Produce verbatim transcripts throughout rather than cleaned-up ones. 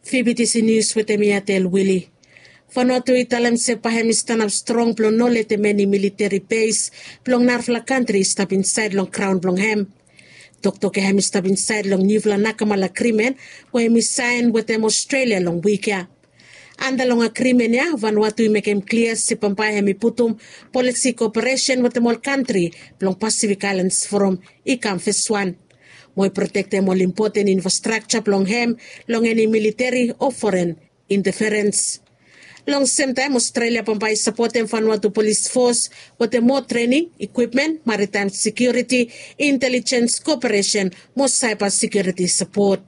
V B T C News with Emiatel Willie. Vanuatu italam se pahem stand up strong plong no let many military base plong narfla country stop inside long crown plong hem. Doktor ke hem stop inside long newfla nakamala krimen we mi sign with them Australia long week ya. Anda long agreement ya Vanuatu make him clear si pampai hemi putum policy cooperation with the all country plong Pacific Islands Forum ikam feswan. Moy protect them all important infrastructure plong hem long any military or foreign interference. Long same time, Australia pampai support them Vanuatu police force with the more training, equipment, maritime security, intelligence cooperation, more cyber security support.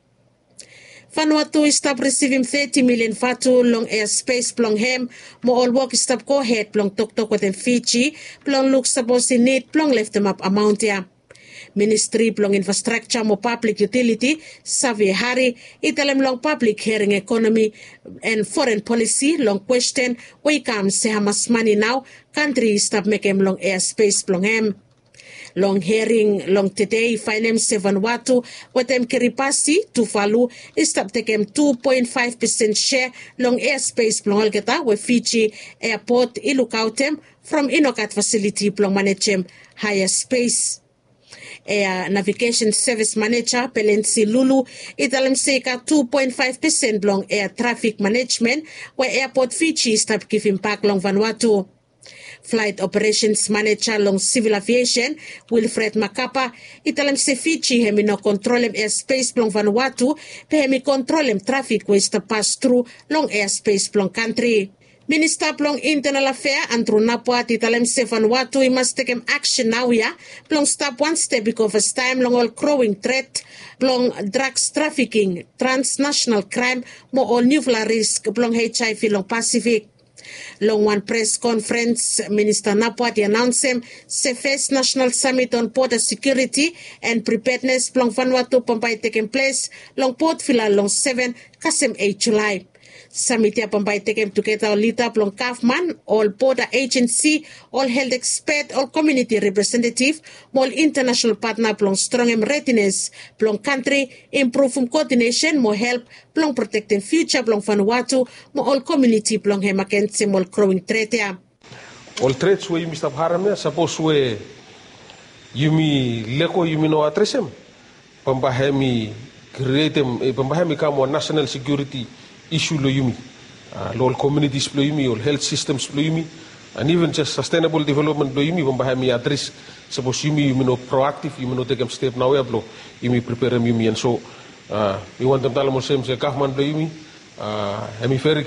Vanuatu stop receiving thirty million fatu long airspace plong hem, mo all work stop go ahead plong tok tok with them Fiji, plong look suppose in need plong left them up amount ya. Ministry plong infrastructure mo public utility Xavier Hari italam long public hearing economy and foreign policy long question we come se hamas money now country stop make em long airspace plong hem long hearing long today finance Vanuatu with them kiripasi to follow stop take em two point five percent share long airspace plong algeta with Fiji airport ilukautem from inokat facility plong managem higher space. Air Navigation Service Manager Pelensi Lulu italam seka two point five percent long air traffic management where airport Fiji stop giving back long Vanuatu. Flight Operations Manager long Civil Aviation Wilfred Makapa italam se Fiji hemi no control em airspace long Vanuatu pe hemi control em traffic where stop pass through long airspace long country. Minister plong Internal Affairs Andrew Napua italam se Vanuatu we must take him action now ya plong stop one step because of time long all growing threat plong drugs trafficking transnational crime mo all new risk plong H I V long Pacific. Long one press conference, Minister Napua announced him se first national summit on border security and preparedness plong Vanuatu pampai taking place long Port Vila long seven Kasem eight July. Summit ya pampai taken together leader plong Kaufman, all border agency, all health expert, all community representative, all international partner plong strong em readiness plong country, improve um coordination, more help plong protecting future plong Vanuatu, mo all community plong hem against sem all growing threat ya. All threats we Mister Haramia suppose we yumi leko yumi no atresem pambahemi create pambahemi kamo national security issue lo yumi, uh, all communities lo yumi, all health systems lo yumi, and even just sustainable development lo yumi, pambahami address, suppose yumi yumi no proactive, yumi no take them step now ya blo, yumi prepare yumi, and so uh, we want them tala mo sem se kahman lo yumi, uh, hemi very